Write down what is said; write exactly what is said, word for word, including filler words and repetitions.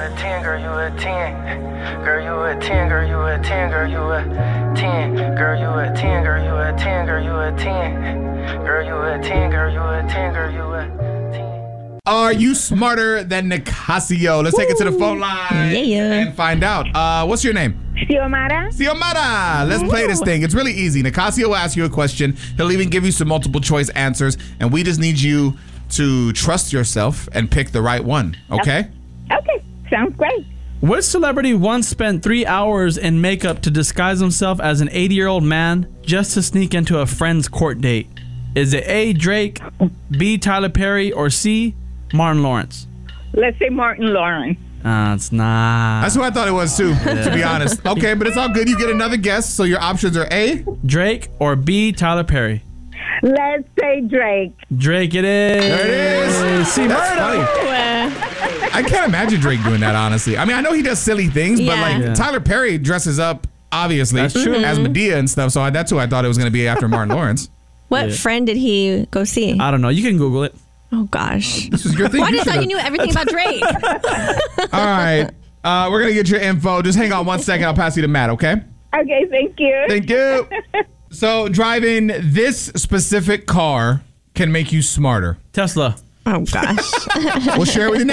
a ten, girl, you a ten. Girl, you a ten, girl, you a ten, girl, you a ten. Girl, you a ten, girl, you a ten, girl, you a ten. Girl, you a ten, girl, you a ten, girl, you a ten. Are you smarter than Nicasio? Let's take it to the phone line Yeah. and find out. Uh, what's your name? Xiomara. Xiomara. Let's play this thing. It's really easy. Nicasio will ask you a question. He'll even give you some multiple choice answers, and we just need you to trust yourself and pick the right one. Okay? Okay, sounds great. Which celebrity once spent three hours in makeup to disguise himself as an eighty-year-old man just to sneak into a friend's court date? Is it A, Drake, B, Tyler Perry, or C, Martin Lawrence? Let's say Martin Lawrence. Uh, it's not. That's what I thought it was, too, to be honest. Okay, but it's all good. You get another guess. So your options are A, Drake, or B, Tyler Perry? Let's say Drake. Drake it is. There it is. See, That's murder. funny. I can't imagine Drake doing that, honestly. I mean, I know he does silly things, but Yeah. like Yeah. Tyler Perry dresses up, obviously, That's true. as Medea and stuff. So I, that's who I thought it was going to be after Martin Lawrence. What Yeah. friend did he go see? I don't know. You can Google it. Oh, gosh. This was your thing. Why You did I thought should've- you knew everything about Drake? All right. Uh, we're going to get your info. Just hang on one second. I'll pass you to Matt, okay? Okay, thank you. Thank you. So driving this specific car can make you smarter. Tesla. Oh, gosh. We'll share it with you